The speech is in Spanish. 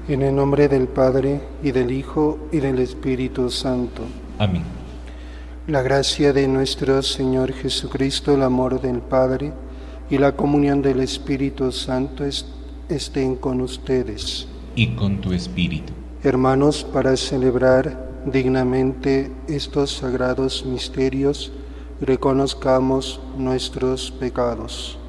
En el nombre del Padre, y del Hijo, y del Espíritu Santo. Amén. La gracia de nuestro Señor Jesucristo, el amor del Padre, y la comunión del Espíritu Santo estén con ustedes. Y con tu espíritu. Hermanos, para celebrar dignamente estos sagrados misterios, reconozcamos nuestros pecados.